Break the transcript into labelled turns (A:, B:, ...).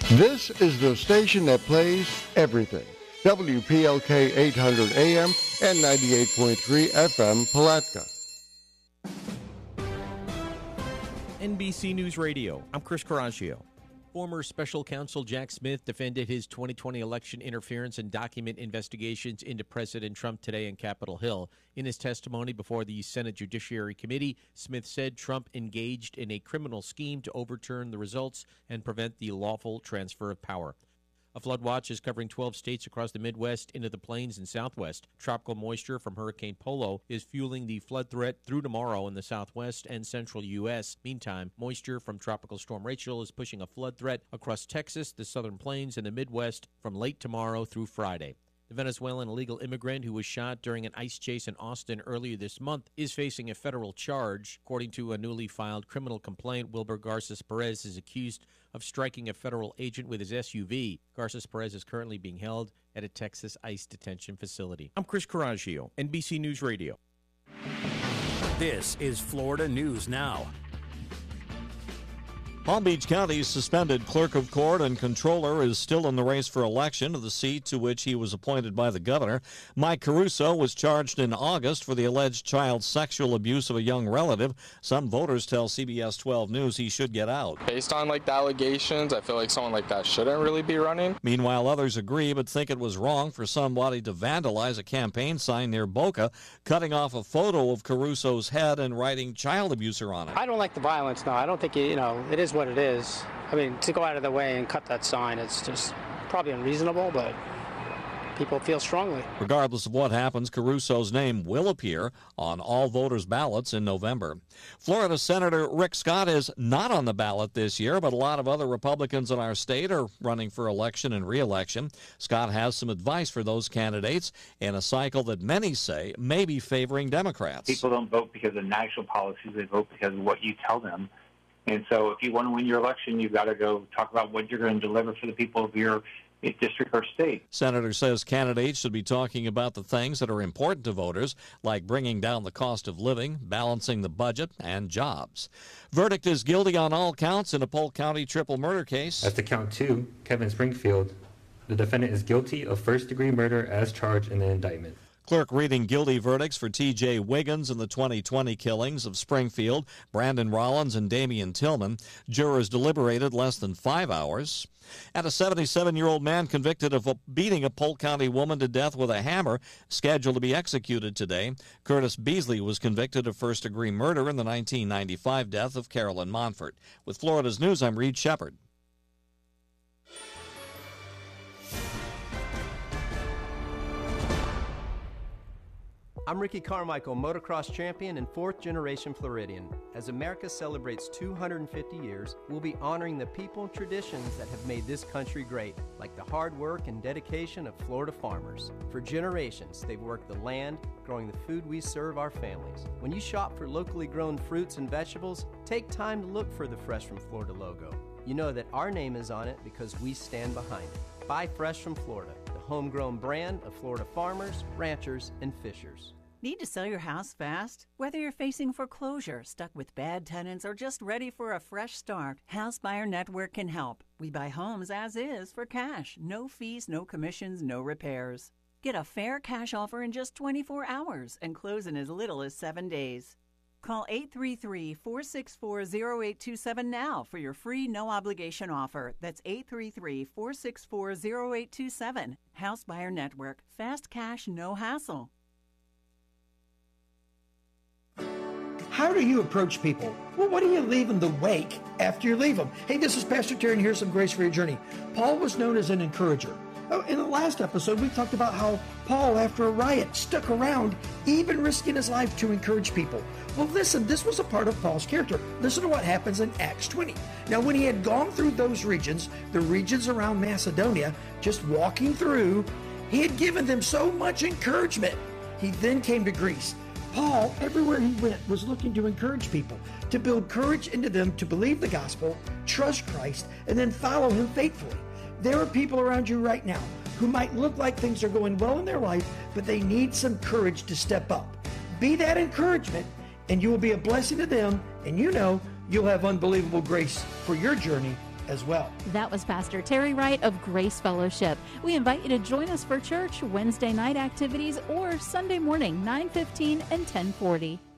A: This is the station that plays everything. WPLK 800 AM and 98.3 FM Palatka.
B: NBC News Radio, I'm Chris Coraggio. Former special counsel Jack Smith defended his 2020 election interference and document investigations into President Trump today in Capitol Hill. In his testimony before the Senate Judiciary Committee, Smith said Trump engaged in a criminal scheme to overturn the results and prevent the lawful transfer of power. A flood watch is covering 12 states across the Midwest into the plains and Southwest. Tropical moisture from Hurricane Polo is fueling the flood threat through tomorrow in the Southwest and central U.S. Meantime, moisture from Tropical Storm Rachel is pushing a flood threat across Texas, the Southern Plains, and the Midwest from late tomorrow through Friday. The Venezuelan illegal immigrant who was shot during an ICE chase in Austin earlier this month is facing a federal charge. According to a newly filed criminal complaint, Wilber Garces Perez is accused of striking a federal agent with his SUV. Garces Perez is currently being held at a Texas ICE detention facility. I'm Chris Coraggio, NBC News Radio.
C: This is Florida News Now.
D: Palm Beach County's suspended clerk of court and controller is still in the race for election of the seat to which he was appointed by the governor. Mike Caruso was charged in August for the alleged child sexual abuse of a young relative. Some voters tell CBS 12 News he should get out.
E: Based on the allegations, I feel like someone like that shouldn't really be running.
D: Meanwhile, others agree but think it was wrong for somebody to vandalize a campaign sign near Boca, cutting off a photo of Caruso's head and writing child abuser on it.
F: I don't like the violence, no. I don't think, it is what it is. I mean, to go out of the way and cut that sign, it's just probably unreasonable, but people feel strongly.
D: Regardless of what happens, Caruso's name will appear on all voters' ballots in November. Florida Senator Rick Scott is not on the ballot this year, but a lot of other Republicans in our state are running for election and re-election. Scott has some advice for those candidates in a cycle that many say may be favoring Democrats.
G: People don't vote because of national policies. They vote because of what you tell them. And so if you want to win your election, you've got to go talk about what you're going to deliver for the people of your district or state.
D: Senator says candidates should be talking about the things that are important to voters, like bringing down the cost of living, balancing the budget, and jobs. Verdict is guilty on all counts in a Polk County triple murder case.
H: As to count 2, Kevin Springfield, the defendant is guilty of first-degree murder as charged in the indictment.
D: Clerk reading guilty verdicts for T.J. Wiggins in the 2020 killings of Springfield, Brandon Rollins, and Damian Tillman. Jurors deliberated less than 5 hours. And a 77-year-old man convicted of beating a Polk County woman to death with a hammer, scheduled to be executed today. Curtis Beasley was convicted of first-degree murder in the 1995 death of Carolyn Monfort. With Florida's News, I'm Reed Shepard.
I: I'm Ricky Carmichael, motocross champion and fourth-generation Floridian. As America celebrates 250 years, we'll be honoring the people and traditions that have made this country great, like the hard work and dedication of Florida farmers. For generations, they've worked the land, growing the food we serve our families. When you shop for locally grown fruits and vegetables, take time to look for the Fresh from Florida logo. You know that our name is on it because we stand behind it. Buy Fresh from Florida, the homegrown brand of Florida farmers, ranchers, and fishers.
J: Need to sell your house fast? Whether you're facing foreclosure, stuck with bad tenants, or just ready for a fresh start, House Buyer Network can help. We buy homes as is for cash. No fees, no commissions, no repairs. Get a fair cash offer in just 24 hours and close in as little as 7 days. Call 833-464-0827 now for your free no-obligation offer. That's 833-464-0827. House Buyer Network. Fast cash, no hassle.
K: How do you approach people? Well, what do you leave in the wake after you leave them? Hey, this is Pastor Terry, and here's some grace for your journey. Paul was known as an encourager. Oh, in the last episode, we talked about how Paul, after a riot, stuck around, even risking his life to encourage people. Well, listen, this was a part of Paul's character. Listen to what happens in Acts 20. Now, when he had gone through those regions, the regions around Macedonia, just walking through, he had given them so much encouragement. He then came to Greece. Paul, everywhere he went, was looking to encourage people, to build courage into them to believe the gospel, trust Christ, and then follow him faithfully. There are people around you right now who might look like things are going well in their life, but they need some courage to step up. Be that encouragement, and you will be a blessing to them, and you know you'll have unbelievable grace for your journey as well.
L: That was Pastor Terry Wright of Grace Fellowship. We invite you to join us for church, Wednesday night activities, or Sunday morning, 9:15 and 10:40.